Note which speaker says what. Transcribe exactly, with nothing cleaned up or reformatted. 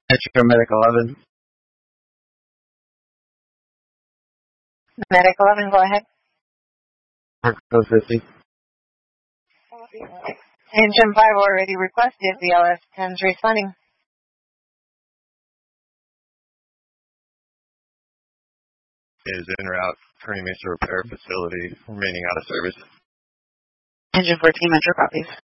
Speaker 1: Metro Medic eleven.
Speaker 2: Medic eleven, go ahead.
Speaker 1: Code fifty.
Speaker 2: Engine five already requested. V L S ten's responding.
Speaker 3: Is en route. Turning to repair facility. Remaining out of service.
Speaker 2: Engine fourteen, Metro copies.